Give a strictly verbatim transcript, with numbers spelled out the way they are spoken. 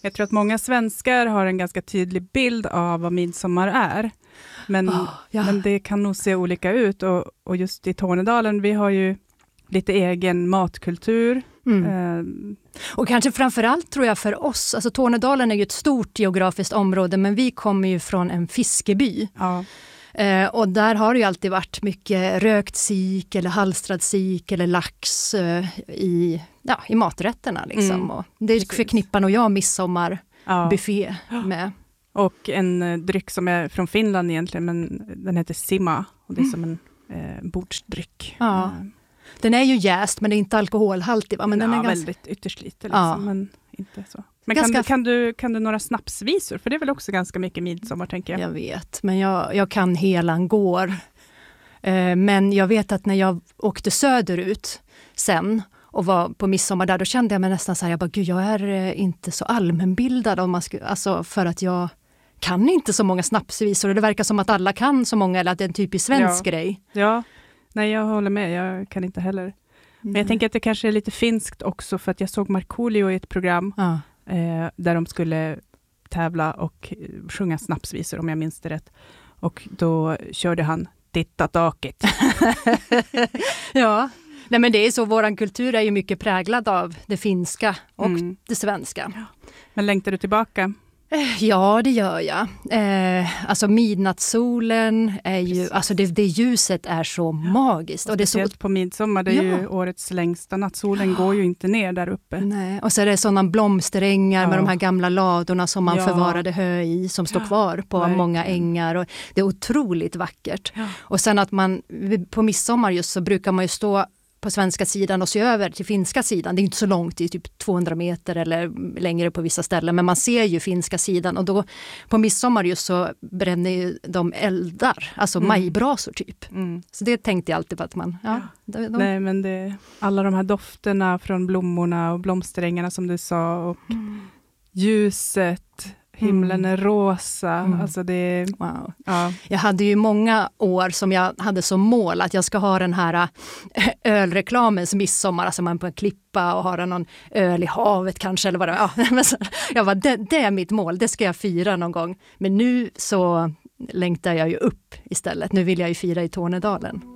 Jag tror att många svenskar har en ganska tydlig bild av vad midsommar är. Men, oh, ja. men det kan nog se olika ut. Och, och just i Tornedalen, vi har ju lite egen matkultur. Mm. Eh, och kanske framförallt tror jag för oss, alltså Tornedalen är ju ett stort geografiskt område, men vi kommer ju från en fiskeby. Ja. Eh, och där har det ju alltid varit mycket rökt sik eller halstrad sik eller lax eh, i, ja, i maträtterna. Liksom. Mm. Och det förknippar nog jag midsommarbuffé ja. med. Och en eh, dryck som är från Finland egentligen, men den heter Sima. Och det är mm. som en eh, bordsdryck. Ja. Eh. Den är ju jäst, men det är inte alkoholhaltig. Va? Men ja, den är ganska... väldigt ytterst lite. Liksom, ja. Men inte så. Men ganska... kan, du, kan, du, kan du några snapsvisor? För det är väl också ganska mycket midsommar, tänker jag. Jag vet, men jag, jag kan helan går. Eh, men jag vet att när jag åkte söderut sen och var på midsommar där, då kände jag mig nästan så här, jag bara, gud, jag är eh, inte så allmänbildad om man skulle, alltså för att jag kan inte så många snapsvisor. Och det verkar som att alla kan så många, eller att det är en typisk svensk ja. grej. Ja, nej, jag håller med. Jag kan inte heller. Men jag mm. tänker att det kanske är lite finskt också, för att jag såg Markoolio i ett program ja. eh, där de skulle tävla och sjunga snapsvisor, om jag minns det rätt. Och då körde han Titta taket. ja, nej, men det är så, våran kultur är ju mycket präglad av det finska och mm. det svenska. Ja. Men längtar du tillbaka? Ja, det gör jag. Eh, alltså midnattssolen är ju, alltså det, det ljuset är så ja. magiskt. Och det är så på midsommar, det är ja. ju årets längsta natt. Solen ja. går ju inte ner där uppe. Nej. Och så är det sådana blomsterängar ja. med de här gamla ladorna som man ja. förvarade hö i, som står kvar på Verkligen. många ängar. Och det är otroligt vackert. Ja. Och sen att man, på midsommar just så brukar man ju stå på svenska sidan och se över till finska sidan. Det är inte så långt, det är typ tvåhundra meter eller längre på vissa ställen. Men man ser ju finska sidan, och då på midsommar just så bränner ju de eldar, alltså mm. majbrasor typ. Mm. Så det tänkte jag alltid på att man... Ja, ja. de, de... Nej, men det, alla de här dofterna från blommorna och blomsterängarna som du sa, och mm. ljuset, himlen är rosa. Mm. Alltså det, wow. ja. Jag hade ju många år som jag hade som mål att jag ska ha den här ölreklamens midsommar. Alltså man på en klippa och ha någon öl i havet kanske. Eller vad det, ja. Jag bara, det, det är mitt mål. Det ska jag fira någon gång. Men nu så längtar jag ju upp istället. Nu vill jag ju fira i Tornedalen.